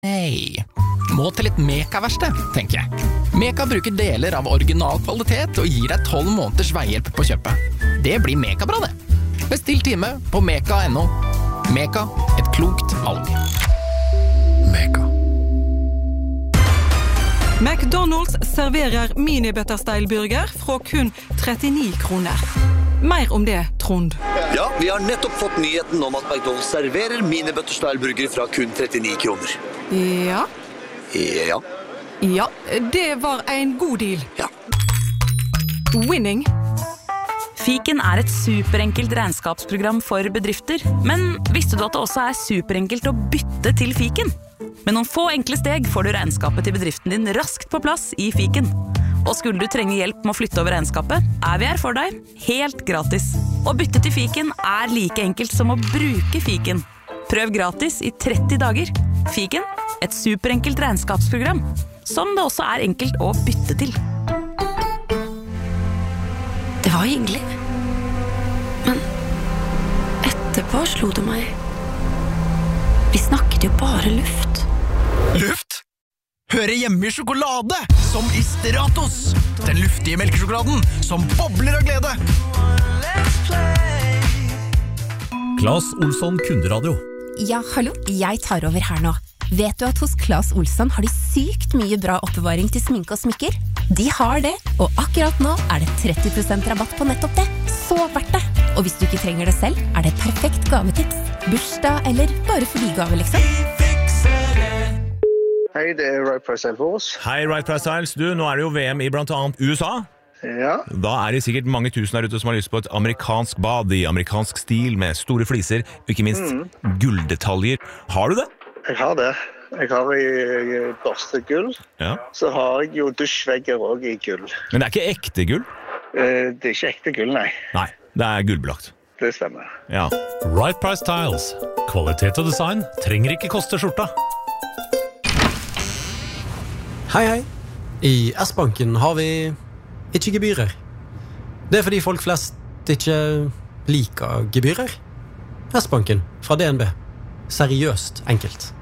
Nei, må til litt Meka-verksted, tenker jeg. Meka bruker deler av original kvalitet og gir deg 12 måneders veihjelp på kjøpet. Det blir Meka-bra, det. Bestill time på meka.no. Meka, et klokt valg. Meka. McDonald's serverer mini-butterstyle-burger fra kun 39 kroner. Mer om det, Trond. Ja, vi har nettopp fått nyheten om at McDonald's serverer mini-butterstyle-burger fra kun 39 kroner. Ja. Ja. Ja, det var en god deal. Ja. Winning. Fiken er et superenkelt regnskapsprogram for bedrifter, men visste du at det også er superenkelt å bytte til Fiken? Med noen få enkle steg får du regnskapet til bedriften din raskt på plass i Fiken. Og skulle du trenge hjelp med å flytte over regnskapet, er vi her for deg, helt gratis. Å bytte til Fiken er like enkelt som å bruke Fiken. Prøv gratis i 30 dager. Fiken, et superenkelt regnskapsprogram, som det også er enkelt å bytte til. Det var hyggelig. Men etterpå slo det meg. Vi snakket jo bare luft. Luft? Hører hjemme i sjokolade, som i Stratos. Den luftige melkesjokoladen, som bobler av glede. Claes Olsson Kunderadio. Ja, hallo, jeg tar over her nå. Vet du at hos Claes Olsson har de sykt mye bra oppbevaring til sminke og smykker? De har det, og akkurat nå er det 30% rabatt på nettopp det. Så verdt det! Og hvis du ikke trenger det selv, er det perfekt gavetips. Bursdag eller bare fordi-gave, liksom. Hei, det er Right Price Style for oss. Hei, Right Price Styles. Du, nå er det jo VM i blant annet USA. Ja. Da er det sikkert mange tusen der ute som har lyst på et amerikansk bad i amerikansk stil med store fliser, og ikke minst gulldetaljer. Har du det? Jeg har det. Jeg har i børstegull. Ja. Så har jeg jo dusjvegger også i gull. Men det er ikke ekte gull? Det er ikke ekte gull, nei. Nei, det er gullbelagt. Det stemmer. Ja. Right Price Tiles. Kvalitet og design trenger ikke koste skjorta. Hei, hei. I S-banken har vi ikke gebyrer. Det er fordi folk flest ikke liker gebyrer. S-banken fra DNB. Seriøst enkelt.